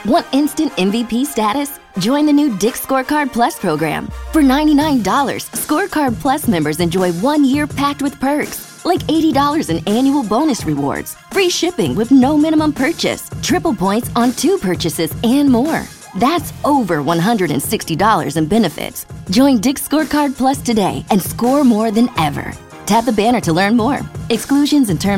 Want instant MVP status? Join the new Dick's Scorecard Plus program. For $99, Scorecard Plus members enjoy 1 year packed with perks, like $80 in annual bonus rewards, free shipping with no minimum purchase, triple points on 2 purchases, and more. That's over $160 in benefits. Join Dick's Scorecard Plus today and score more than ever. Tap the banner to learn more. Exclusions and terms